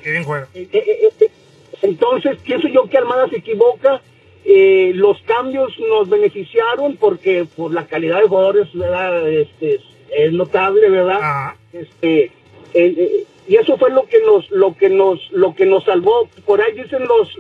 Qué bien juega. Entonces, pienso yo que Almada se equivoca. Los cambios nos beneficiaron porque por la calidad de jugadores, ¿verdad? Es notable, ¿verdad? Ajá. Y eso fue lo que nos salvó. Por ahí dicen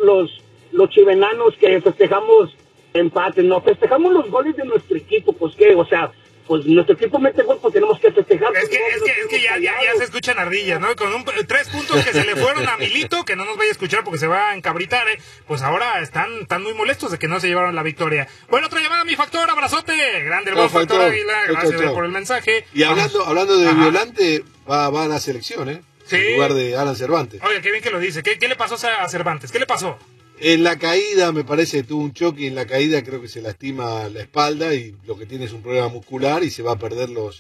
los chivenanos que festejamos empate, no, festejamos los goles de nuestro equipo, pues qué, o sea, pues nuestro equipo mete gol, pues tenemos que festejar. Es que ya se escuchan ardillas, ¿no? Con 3 puntos que se le fueron a Milito, que no nos vaya a escuchar porque se va a encabritar, pues ahora están muy molestos de que no se llevaron la victoria. Bueno, otra llamada, mi Factor, abrazote. Grande el Factor Águila, gracias por el mensaje. Y hablando de Violante, va a la selección, Sí. En lugar de Alan Cervantes. Oye, qué bien que lo dice. ¿Qué le pasó a Cervantes? ¿Qué le pasó? En la caída, me parece que tuvo un choque y en la caída creo que se lastima la espalda y lo que tiene es un problema muscular y se va a perder los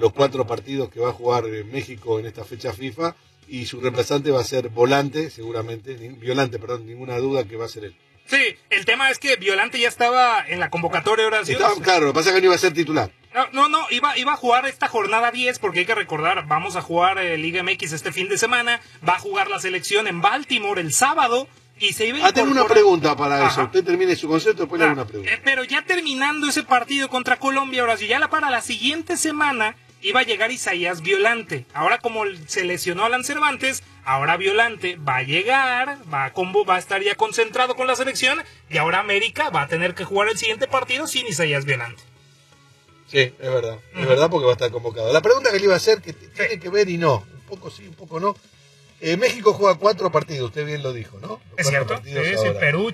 4 partidos que va a jugar en México en esta fecha FIFA y su reemplazante va a ser Violante, seguramente, ninguna duda que va a ser él. Sí, el tema es que Violante ya estaba en la convocatoria ahora sí. Claro, lo que pasa es que no iba a ser titular. No, iba a jugar esta jornada 10 porque hay que recordar, vamos a jugar Liga MX este fin de semana, va a jugar la selección en Baltimore el sábado y se iba a tengo una pregunta para eso. Usted termine su concepto, después le hago una pregunta. Pero ya terminando ese partido contra Colombia, ahora sí, para la siguiente semana iba a llegar Isaías Violante. Ahora como se lesionó Alan Cervantes, ahora Violante va a llegar, va a estar ya concentrado con la selección y ahora América va a tener que jugar el siguiente partido sin Isaías Violante. Sí, es verdad. Es verdad porque va a estar convocado. La pregunta que le iba a hacer, que tiene que ver y no. Un poco sí, un poco no. México juega 4 partidos, usted bien lo dijo, ¿no? Es cierto. Sí, Perú,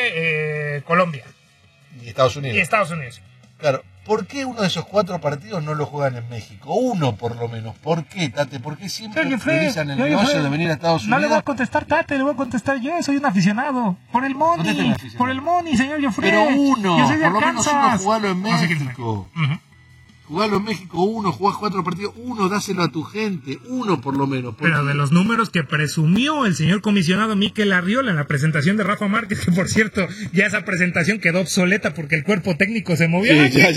Chile, Colombia. Y Estados Unidos. Claro. ¿Por qué uno de esos 4 partidos no lo juegan en México? Uno, por lo menos. ¿Por qué, Tate? ¿Por qué siempre priorizan el negocio de venir a Estados Unidos? No le voy a contestar, Tate, le voy a contestar yo. Soy un aficionado. Por el money. Por el money, señor Joffre. Pero uno, yo soy de por lo menos uno jugalo en No sé México. Jugalo en México, jugás 4 partidos, dáselo a tu gente, por lo menos. Pero de los números que presumió el señor comisionado Mikel Arriola en la presentación de Rafa Márquez, que por cierto, ya esa presentación quedó obsoleta porque el cuerpo técnico se movió. Sí, ya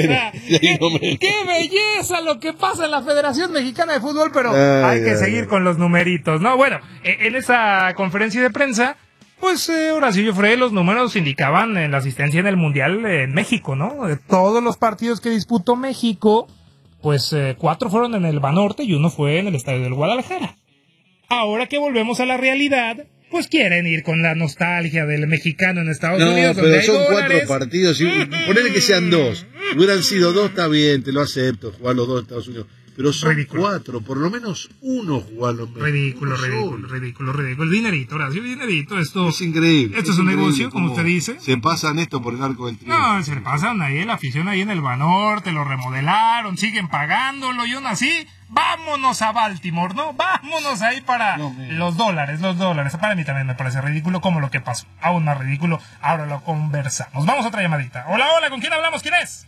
hay no menos. ¡Qué belleza lo que pasa en la Federación Mexicana de Fútbol! Pero hay que seguir con los numeritos, ¿no? Bueno, en esa conferencia de prensa, pues Horacio Joffre, los números indicaban en la asistencia en el Mundial en México, ¿no? De todos los partidos que disputó México, pues 4 fueron en el Banorte y 1 fue en el Estadio del Guadalajara. Ahora que volvemos a la realidad, pues quieren ir con la nostalgia del mexicano en Estados Unidos. No, pero son 4 partidos, ponele que sean 2. Hubieran sido 2, está bien, te lo acepto, jugar los 2 en Estados Unidos. Pero son 4, por lo menos 1 jugarlo en México. Ridículo. El dinerito, Horacio, el dinerito. Esto es increíble. Esto es un negocio, como usted dice. Se pasan esto por el arco del triunfo. No, se pasan ahí, la afición ahí en el Banorte, lo remodelaron, siguen pagándolo, y aún así, vámonos a Baltimore, ¿no? Vámonos ahí para los dólares. Para mí también me parece ridículo, como lo que pasó. Aún más ridículo, ahora lo conversamos. Vamos a otra llamadita. Hola, ¿con quién hablamos? ¿Quién es?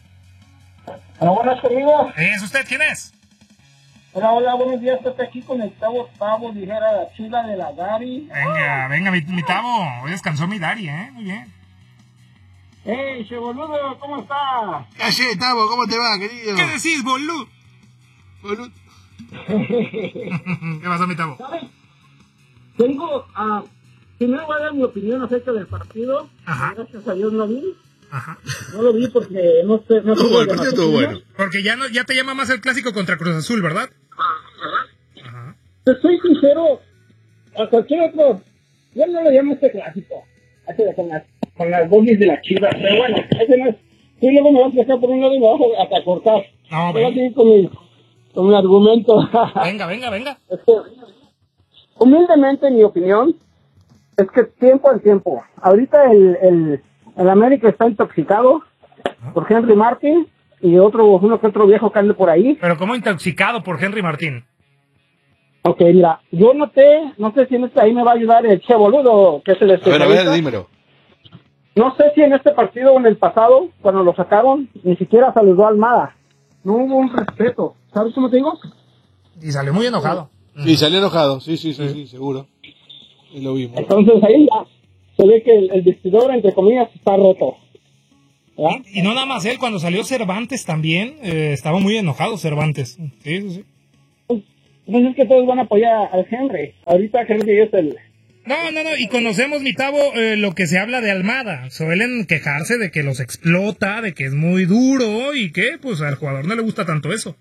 Hola, buenas conmigo. ¿Es usted? ¿Quién es? Hola, buenos días. Estoy aquí con el Tavo, dijera la chula de la Dari. Venga, mi Tavo. Hoy descansó mi Dari, Muy bien. Hey, che boludo, ¿cómo está? Calle, Tavo, ¿cómo te va, querido? ¿Qué decís, boludo? ¿Qué pasó, mi Tavo? ¿Sabes? Tengo, primero voy a dar mi opinión acerca del partido. Ajá. Gracias a Dios no vi. Aja. No lo vi porque no sé. El partido estuvo bueno. Porque ya te llama más el clásico contra Cruz Azul, ¿verdad? Ajá. Te soy sincero, a cualquier otro, yo no lo llamo este clásico. Con las bogies de la Chivas. Pero bueno, ese no es. Sí, luego me vas a dejar por un lado y me vas a cortar. No, voy a seguir con mi argumento. Venga. Humildemente, mi opinión es que tiempo al tiempo. Ahorita el América está intoxicado por Henry Martin y uno que otro viejo que ande por ahí. Pero ¿cómo intoxicado por Henry Martin? Ok, mira, yo no sé si ahí me va a ayudar el Che Boludo, que es el especialista. A ver, dímelo. No sé si en este partido o en el pasado, cuando lo sacaron, ni siquiera saludó a Almada. No hubo un respeto. ¿Sabes cómo te digo? Y salió muy enojado. Sí, salió enojado, sí, seguro. Y lo vimos. Entonces ahí ya se ve que el vestidor, entre comillas, está roto. Y no nada más él, cuando salió Cervantes también, estaba muy enojado Cervantes. Sí. Pues es que todos van a apoyar al Henry. Ahorita Henry es el... No, y conocemos, mi Tavo, lo que se habla de Almada. Suelen quejarse de que los explota, de que es muy duro y que, pues, al jugador no le gusta tanto eso.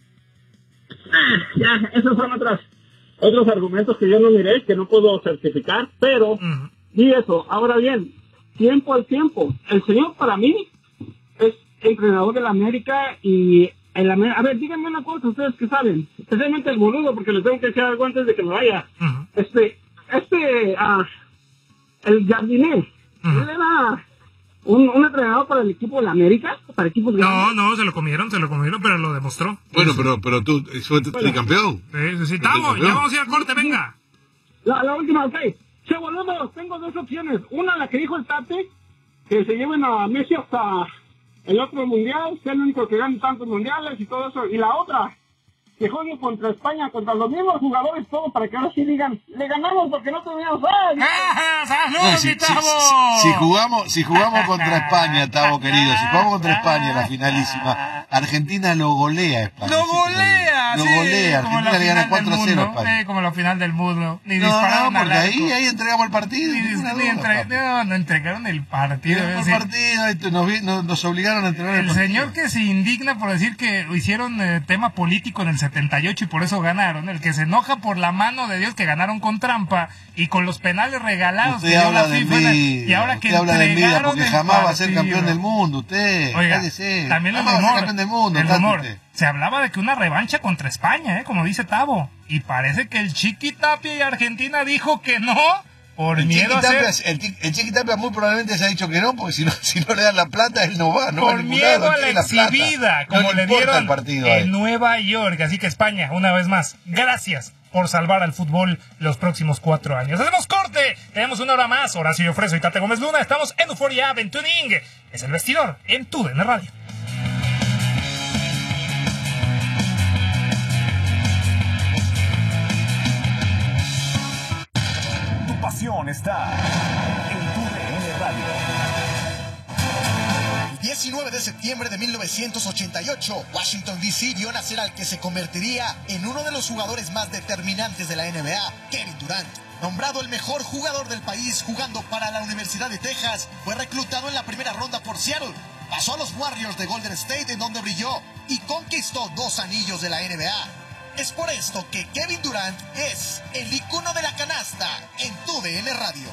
Ya, esos son otros argumentos que yo no miré, que no puedo certificar, pero sí eso. Ahora bien, tiempo al tiempo. El señor, para mí, es entrenador de la América y... A ver, díganme una cosa, ustedes que saben, especialmente el boludo, porque les tengo que echar algo antes de que me vaya. El Jardiné, él era un entrenador para el equipo de la América, para equipos grandes. No, se lo comieron, pero lo demostró. Bueno, pero tú, fue tricampeón. Sí, estamos, ya vamos a ir al corte, venga. La última, ok. Che, boludo, tengo dos opciones. Una, la que dijo el Tate, que se lleven a Messi hasta el otro mundial, sea el único que gane tantos mundiales y todo eso. Y la otra, que juegue contra España, contra los mismos jugadores, todo, para que ahora sí digan, le ganamos porque no teníamos... Si jugamos contra España, Tavo querido, si jugamos contra España en la finalísima, Argentina lo golea a España. Lo golea, Argentina le gana 4-0 a España. Como la final del mundo. No, porque ahí entregamos el partido. No entregaron el partido. Nos obligaron a entregar el partido. El señor que se indigna por decir que hicieron tema político en el 78 y por eso ganaron, el que se enoja por la mano de Dios que ganaron con trampa y con los penales regalados usted que dio la de FIFA y ahora que habla de envidia porque jamás va a ser partido. campeón del mundo usted. Oiga, cállese. También el rumor, se hablaba de que una revancha contra España, como dice Tavo, y parece que el Chiqui Tapia y Argentina dijo que no. Por miedo a ser... El Chiqui Tapia muy probablemente se ha dicho que no, porque si no le dan la plata, él no va. Por miedo a la exhibida, como le dieron el partido en Nueva York. Así que España, una vez más, gracias por salvar al fútbol los próximos 4 años. Hacemos corte, tenemos una hora más. Horacio Freso y Tate Gómez Luna, estamos en Euphoria App, en Tuning. Es el vestidor, en TUDN Radio. Está en TUDN Radio. El 19 de septiembre de 1988, Washington D.C. vio nacer al que se convertiría en uno de los jugadores más determinantes de la NBA, Kevin Durant. Nombrado el mejor jugador del país jugando para la Universidad de Texas, fue reclutado en la primera ronda por Seattle. Pasó a los Warriors de Golden State, en donde brilló y conquistó 2 anillos de la NBA. Es por esto que Kevin Durant es el icono de la canasta en TUDN Radio.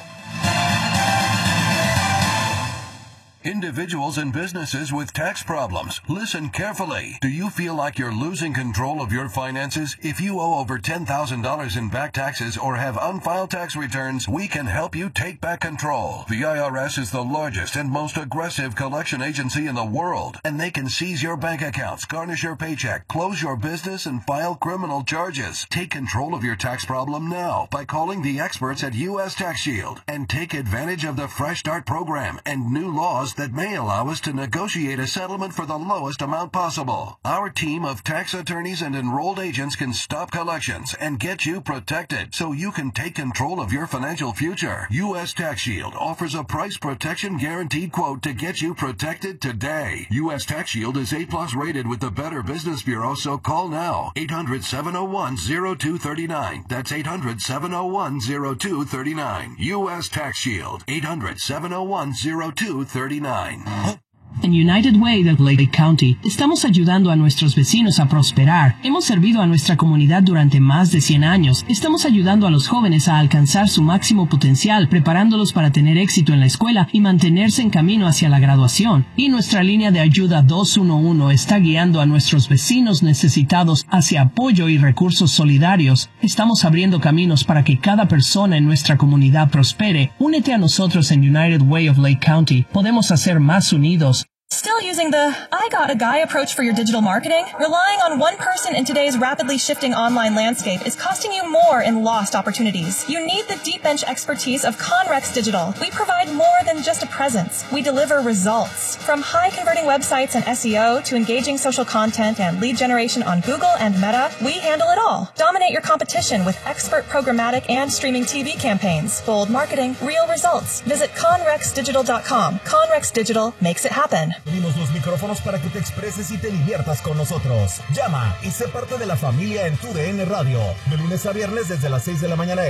Individuals and businesses with tax problems. Listen carefully. Do you feel like you're losing control of your finances? If you owe over $10,000 in back taxes or have unfiled tax returns, we can help you take back control. The IRS is the largest and most aggressive collection agency in the world, and they can seize your bank accounts, garnish your paycheck, close your business, and file criminal charges. Take control of your tax problem now by calling the experts at U.S. Tax Shield and take advantage of the Fresh Start program and new laws that may allow us to negotiate a settlement for the lowest amount possible. Our team of tax attorneys and enrolled agents can stop collections and get you protected so you can take control of your financial future. U.S. Tax Shield offers a price protection guaranteed quote to get you protected today. U.S. Tax Shield is A+ rated with the Better Business Bureau, so call now. 800-701-0239. That's 800-701-0239. U.S. Tax Shield. 800-701-0239. En United Way de Lake County estamos ayudando a nuestros vecinos a prosperar. Hemos servido a nuestra comunidad durante más de 100 años. Estamos ayudando a los jóvenes a alcanzar su máximo potencial, preparándolos para tener éxito en la escuela y mantenerse en camino hacia la graduación. Y nuestra línea de ayuda 211 está guiando a nuestros vecinos necesitados hacia apoyo y recursos solidarios. Estamos abriendo caminos para que cada persona en nuestra comunidad prospere. Únete a nosotros en United Way of Lake County. Podemos hacer más unidos. Still using the I got a guy approach for your digital marketing? Relying on one person in today's rapidly shifting online landscape is costing you more in lost opportunities. You need the deep bench expertise of Conrex Digital. We provide more than just a presence. We deliver results. From high converting websites and SEO to engaging social content and lead generation on Google and Meta, we handle it all. Dominate your competition with expert programmatic and streaming TV campaigns. Bold marketing, real results. Visit conrexdigital.com. Conrex Digital makes it happen. Venimos abiertos los micrófonos para que te expreses y te diviertas con nosotros. Llama y sé parte de la familia en TUDN Radio. De lunes a viernes desde las 6 de la mañana